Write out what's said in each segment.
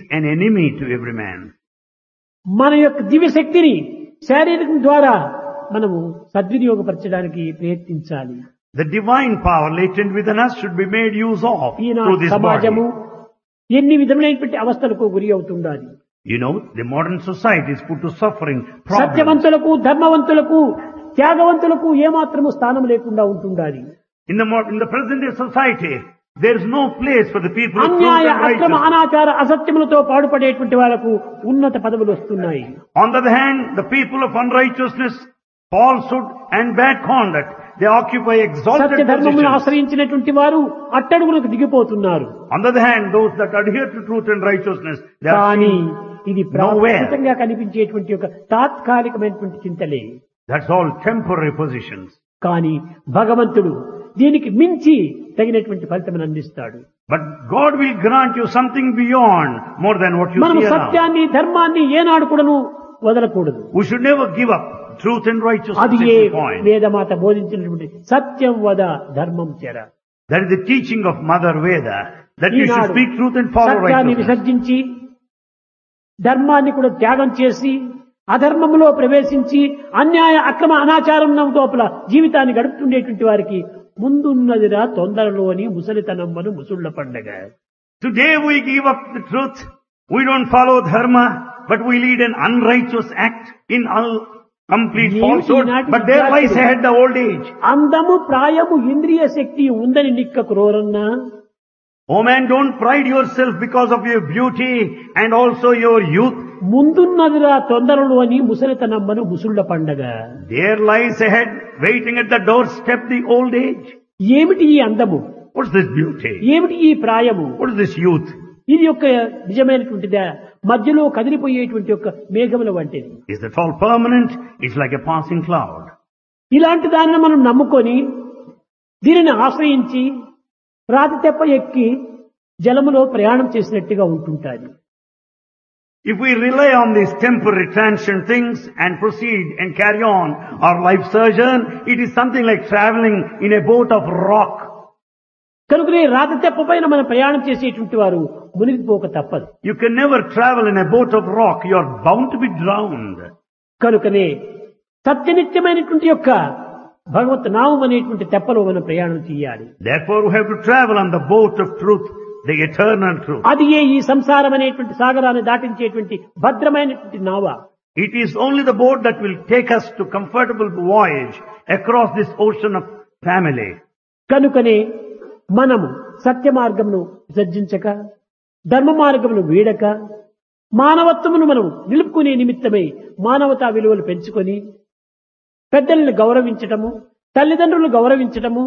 an enemy to every man. మన యొక్క దివ్య శక్తిని శారీరకం ద్వారా మనము సద్వినియోగపరచడానికి ప్రయత్నించాలి. The divine power latent within us should be made use of through Eenadu this సమాజము body. ఎన్ని విధములైనటువంటి అవస్థలకు గురి అవుతుండాలి. You know, the modern society is put to suffering, problems. సత్యవంతులకు, ధర్మవంతులకు, త్యాగవంతులకు ఏమాత్రము స్థానం లేకుండా ఉంటుండాలి. In the present day society, there is no place for the people of truth అన్యాయ and అక్రమ righteousness. అనాచార అసత్యములతో పాడుపడేటువంటి వాళ్లకు ఉన్నత పదవులు వస్తున్నాయి. On the other hand, the people of unrighteousness, falsehood and bad conduct, they occupy exalted సత్య ధర్మమును positions. ఆశ్రయించినటువంటి వారు అట్టడుగులకు దిగిపోతున్నారు. On the other hand, those that adhere to truth and righteousness, they are కానీ ఇది nowhere. ప్రాకృతంగా కనిపించేటువంటి ఒక తాత్కాలికమైనటువంటి చింతలే. That's all temporary positions. కానీ భగవంతుడు దీనికి మించి తగినటువంటి ఫలితమును అందిస్తాడు. But God will grant you something beyond more than what you మనము see around. సత్యాన్ని ధర్మాన్ని ఏనాడు కూడాను వదలకూడదు. We should never give up truth and righteousness అది at ఏ this point. వేదమాత బోధించినటువంటి సత్యం వద ధర్మం చెర. That is the teaching of Mother Veda, that you should Eenadu speak truth and follow సత్యాన్ని righteousness. విసర్జించి ధర్మాన్ని కూడా త్యాగం చేసి అధర్మములో ప్రవేశించి అన్యాయ అక్రమ అనాచారం లోపల జీవితాన్ని గడుపుతుండేటువంటి వారికి ముందున్నదిరా తొందరలో అని ముసలితనమ్మను ముసుళ్ల పండగ. Today we give up the truth. We don't follow dharma, but we lead an unrighteous act in complete falsehood. But there lies ahead the old age. అందము ప్రాయము ఇంద్రియ శక్తి ఉందని నిక్క క్రోరన్నా. Oh man, don't pride yourself because of your beauty and also your youth. ముందున్నదిరా తొందరలో అని ముసలితనమ్మను ముసుళ్ల పండగ. There lies ahead, waiting at the doorstep, the old age. ఏమిటి ఈ అందము? What's this beauty? ఏమిటి ఈ ప్రాయము? What is this youth? ఇది యొక్క నిజమైనటువంటిదా? మధ్యలో కదిలిపోయేటువంటి యొక్క మేఘముల వంటిది. Is that all permanent? It's like a passing cloud. ఇలాంటి దాన్ని మనం నమ్ముకొని దీనిని ఆశ్రయించి రాతి తెప్ప ఎక్కి జలములో ప్రయాణం చేసినట్టుగా ఉంటుంటాది. If we rely on these temporary transient things and proceed and carry on our life sojourn, it is something like traveling in a boat of rock. కనుకనే రాతి తెప్ప పైన మనం ప్రయాణం చేసేటువంటి వారు మునిగిపోక తప్పదు. You can never travel in a boat of rock. You are bound to be drowned. కనుకనే సత్యనిత్యమైనటువంటి యొక్క భగవత్ నామం అనేటువంటి తెప్పలో మనం ప్రయాణం చేయాలి. Therefore we have to travel on the boat of truth, the eternal truth. అది ఈ సంసారం అనేటువంటి సాగరాన్ని దాటించేటువంటి భద్రమైనటువంటి నావ. It is only the boat that will take us to comfortable voyage across this ocean of family. కనుకనే మనము సత్య మార్గమును విసర్జించక ధర్మ మార్గమును వీడక మానవత్వమును మనం నిలుపుకునే నిమిత్తమై మానవతా విలువలు పెంచుకొని పెద్దలను గౌరవించటము, తల్లిదండ్రులను గౌరవించటము,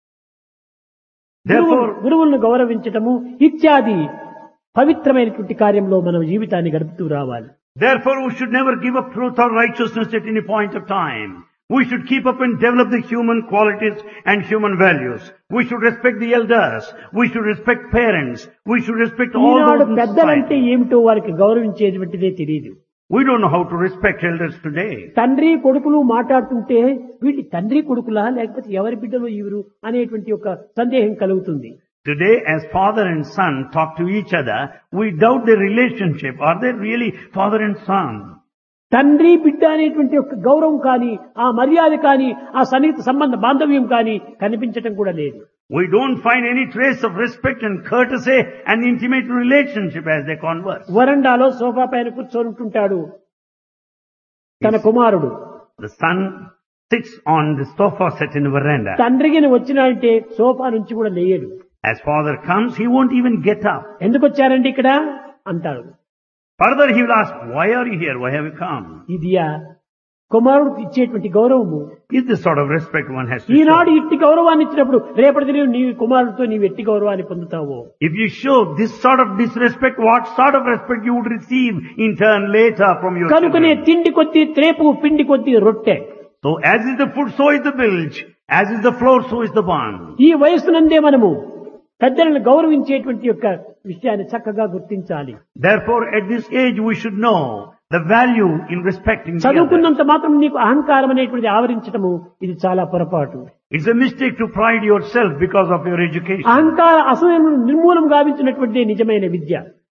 గురువులను గౌరవించటము ఇత్యాది పవిత్రమైనటువంటి కార్యంలో మనం జీవితాన్ని గడుపుతూ రావాలి. Therefore we should never give up truth or righteousness at any point of time. We should keep up and develop the human qualities and human values. We should respect the elders. We should respect parents. We should respect all Eenadu those in పెద్దలంటే society. ఏమిటో వారికి గౌరవించేటువంటిదే తెలియదు. We don't know how to respect elders today. తండ్రి కొడుకులు మాట్లాడుతుంటే వీటి తండ్రి కొడుకులా లేకపోతే ఎవరి బిడ్డలు ఇవరు అనేటువంటి ఒక సందేహం కలుగుతుంది. Today, as father and son talk to each other, we doubt their relationship. Are they really father and son? తండ్రి బిడ్డ అనేటువంటి ఒక గౌరవం కానీ ఆ మర్యాద కానీ ఆ సన్నిహిత సంబంధ బాంధవ్యం కానీ కనిపించటం కూడా లేదు. We don't find any trace of respect and courtesy and intimate relationship as they converse. వరండాలో సోఫా పైన కూర్చొని ఉంటుంటాడు తన కుమారుడు. The son sits on the sofa set in the veranda. తండ్రికి వచ్చినాడంటే సోఫా నుంచి కూడా లేయడు. As father comes, he won't even get up. ఎందుకు వచ్చారండి ఇక్కడ అంటాడు. Further, he will ask, why are you here? Why have you come? ఇదియా కుమారుడికి ఇచ్చేటువంటి గౌరవము. Is this sort of respect one has to Eenadu show? ఇట్టి గౌరవాన్ని ఇచ్చినప్పుడు రేపటి నీ కుమారుడితో నీవు ఎట్టి గౌరవాన్ని పొందుతావో. If you show this sort of disrespect, what sort of respect you would receive in turn later from your కనుకనే children? తిండి కొద్ది త్రేపు పిండి కొద్ది రొట్టె. So as is the food, so is the bilge. As is the floor, so is the barn. ఈ వయస్సునందే మనము పెద్దలను గౌరవించేటువంటి యొక్క విషయాన్ని చక్కగా గుర్తించాలి. Therefore, at this age, we should know the value in respecting the others. చదువుకున్నంత మాత్రం నీకు అహంకారం అనేటువంటిది ఆవరించటము ఇది చాలా పొరపాటు. It's a mistake to pride yourself because of your education. అహంకార అసూయను నిర్మూలం గావించినటువంటి నిజమైన విద్య.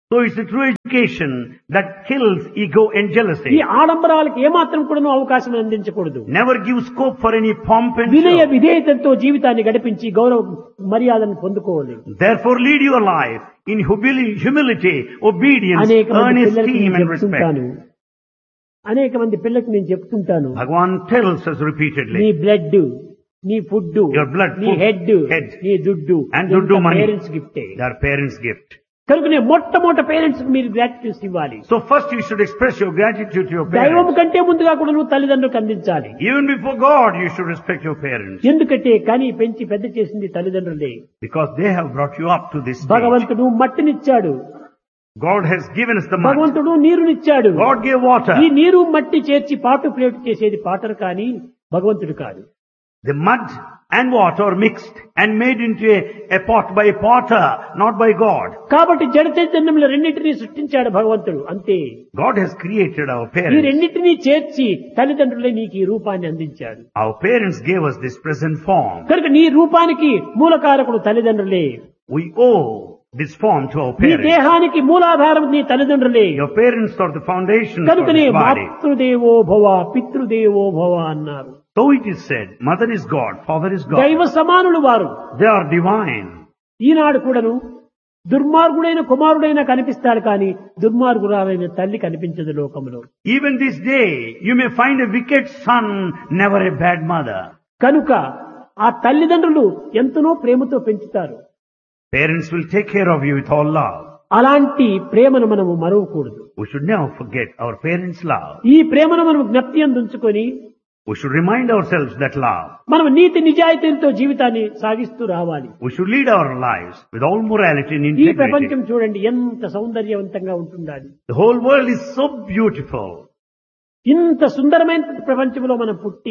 So it's a true education that kills ego and ఈ jealousy. ఆడంబరాలకు ఏమాత్రం కూడా అవకాశం అందించకూడదు. Never give scope for any pomp and వినయ show. విధేయతతో జీవితాన్ని గడిపించి గౌరవ మర్యాదను పొందుకోవాలి. Therefore lead your life in humility, obedience, అనేక మంది earnest పిల్లలకు esteem నేను and respect. చెప్తుంటాను. అనేక మంది పిల్లలకు నేను చెప్తుంటాను. Bhagavan tells us నీ repeatedly, బ్లడ్, నీ ఫుడ్, Your blood, నీ food, హెడ్, head, నీ దుడ్డు and duddu money. Parents గిఫ్టే. they are parents' gift. కనుక మొట్టమొదట పేరెంట్స్ మీరు గ్రాటిట్యూడ్ ఇవ్వాలి. So first you should express your gratitude to your దైవం parents. కంటే ముందుగా కూడా నువ్వు తల్లిదండ్రులకు అందించాలి. Even before God, you should respect your parents. ఎందుకంటే కని పెంచి పెద్ద చేసింది తల్లిదండ్రులే. Because they have brought you up to this stage. భగవంతుడు మట్టినిచ్చాడు, God has given us the mud. భగవంతుడు నీరునిచ్చాడు. God gave water. ఈ నీరు మట్టి చేర్చి పాటు ప్లేట్ చేసేది పాటర్ కానీ భగవంతుడు కాదు. The mud and water are mixed and made into a pot by a potter, not by God. కాబట్టి జడ చైతన్యంలో రెండింటినీ సృష్టించాడు భగవంతుడు, అంతే. God has created our ఈ parents. రెండింటినీ చేర్చి తల్లిదండ్రులే నీకు ఈ రూపాన్ని అందించాడు. Our parents gave us this present form. కనుక నీ రూపానికి మూలకారకుడు తల్లిదండ్రులే. We owe this form to our నీ parents. దేహానికి మూలాధారం నీ తల్లిదండ్రులే. Your parents are the foundation for కనుకనే this body. మాతృదేవో భవ పితృదేవో భవ అన్నారు. So it is said, mother is God, father is God. దైవ సమానులు వారు. They are divine. ఈనాడు కూడాను దుర్మార్గుడైన కుమారుడైనా కనిపిస్తాడు కానీ దుర్మార్గురాలైన తల్లి కనిపించదు లోకంలో. Even this day, you may find a wicked son, never a bad mother. కనుక ఆ తల్లిదండ్రులు ఎంతనో ప్రేమతో పెంచుతారు. Parents will take care of you with all love. అలాంటి ప్రేమను మనము మరవకూడదు. We should never forget our parents' love. ఈ ప్రేమను మనం జ్ఞప్తి అందుకొని We should remind ourselves that love. మనం నీతి నిజాయితీలతో జీవితాన్ని సాగిస్తూ రావాలి. We should lead our lives with all morality and ఈ integrity. ప్రపంచం చూడండి ఎంత సౌందర్యవంతంగా ఉంటుండాలి. The whole world is so beautiful. ఇంత సుందరమైన ప్రపంచంలో మనం పుట్టి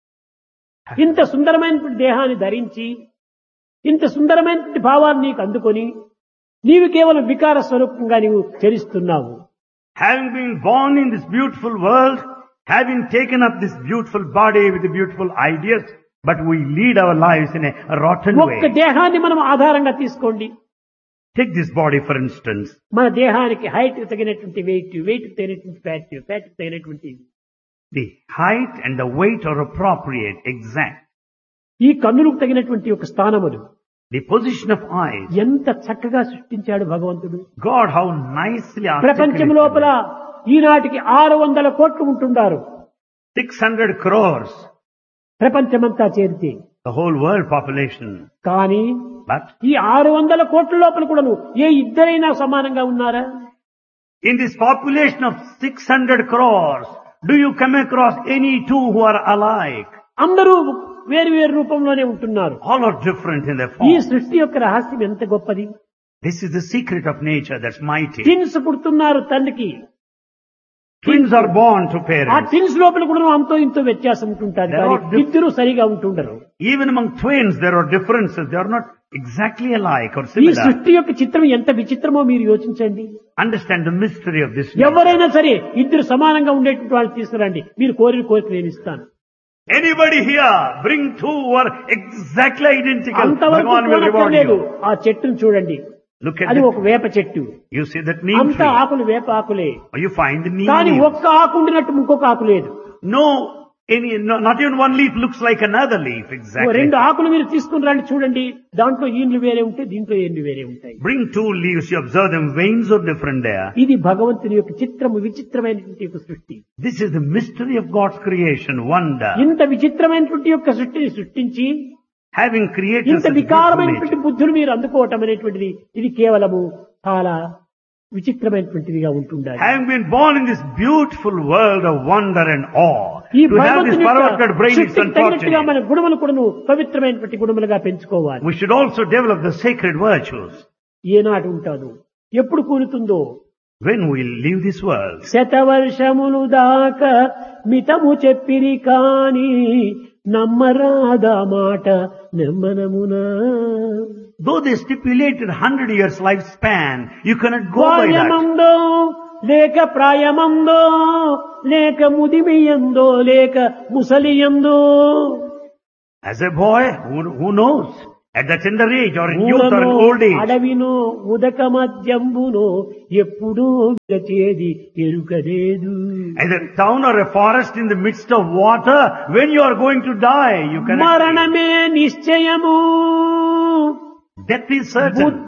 ఇంత సుందరమైన దేహాన్ని ధరించి ఇంత సుందరమైన భావాన్ని నీకు అందుకొని నీవు కేవలం వికార స్వరూపంగా నీవు చరిస్తున్నావు. Having been born in this beautiful world, having taken up this beautiful body with the beautiful ideas, but we lead our lives in a rotten ఒక్క way. దేహాన్ని మనం ఆధారంగా తీసుకోండి. Take this body for instance. మన దేహానికి height తగినటువంటి wait, wait తగినటువంటి fat, fat తగినటువంటి The height and the weight are appropriate, exact. ఈ కన్నులకు తగినటువంటి ఒక స్థానములు The position of eyes. ఎంత చక్కగా సృష్టించాడు భగవంతుడు. God, how nicely ప్రపంచం articulated. లోపల ఈనాటికి 600 కోట్లు ఉంటుండారు. 600 crores, ప్రపంచమంతా చేరితే. the whole world population. కానీ But ఈ 600 కోట్ల లోపల కూడాను ఏ ఇద్దరైనా సమానంగా ఉన్నారా? in this population of 600 crores, do you come across any two who are alike? అందరూ వేరు వేరు రూపంలోనే ఉంటున్నారు. All are different in their ఈ form. సృష్టి యొక్క రహస్యం ఎంత గొప్పది. This is the secret of nature that's mighty. Twins పుడుతున్నారు తల్లికి. Twins are born to ఆ parents. ట్విన్స్ లోపల కూడా అంతో ఇంతో వ్యత్యాసం ఉంటుంటారు. There కానీ are diff- ఇద్దరు సరిగా ఉంటుండరు. Even among twins there are differences. They are not exactly alike or ఈ similar. సృష్టి యొక్క చిత్రం ఎంత విచిత్రమో మీరు యోచించండి. Understand the mystery of this nature. ఎవరైనా సరే ఇద్దరు సమానంగా ఉండేటువంటి వాళ్ళు తీసుకురండి, మీరు కోరిన కోరిక నేను ఇస్తాను. Anybody here, bring two who are exactly identical. అంతవరకు Bhagavan will reward కోరక్కర్లేదు. you. ఆ చెట్టును చూడండి, Look at అది this. ఒక వేప చెట్టు. You see that neem అంత tree. ఆకులు వేప ఆకులే. You find the neem కానీ leaves. ఒక్క ఆకు ఉండినట్టు ఇంకొక ఆకు లేదు. Not even one leaf looks like another leaf exactly. రెండు ఆకులు మీరు తీసుకుని రండి చూడండి, దాంట్లో ఈండ్లు వేరే ఉంటాయి, దీంట్లో ఏండ్లు వేరే ఉంటాయి. Bring two leaves, you observe them, veins are different there. ఇది భగవంతుని యొక్క చిత్రము, విచిత్రమైనటువంటి యొక్క సృష్టి. This is the mystery of God's creation, wonder. ఇంత విచిత్రమైనటువంటి యొక్క సృష్టిని సృష్టించి Having created ఇంత such beautiful వికారమైనటువంటి nature, బుద్ధులు మీరు అందుకోవటం అనేటువంటిది ఇది కేవలము చాలా విచిత్రమైనటువంటిదిగా ఉంటుండాలి. having been born in this beautiful world of wonder and awe, ఈ to have this భగవంతుని perverted brain is సృష్టికి తగినట్టుగా మన unfortunate. గుణములు కూడాను పవిత్రమైనటువంటి గుణములుగా పెంచుకోవాలి. We should also develop the sacred virtues. ఏనాడు ఉంటాదో, ఎప్పుడు కూలుతుందో. When we leave this world, శతవర్షములు దాకా మితము చెప్పిరి కాని నమ్మరాదా మాట నెమ్మనమునా. though they stipulated 100 years lifespan, you cannot go by that. ప్రాయమందో లేక ప్రాయమందో లేక ముదిమియందో లేక ముసలియందో. As a boy, who knows? At the tender age or in youth or in old age. అడవినో ఉదక మధ్యంబునో ఎప్పుడూ విడచేది ఎరుకలేదు. Either a town or a forest in the midst of water, when you are going to die, you cannot. మరణమే నిశ్చయము. Death is certain.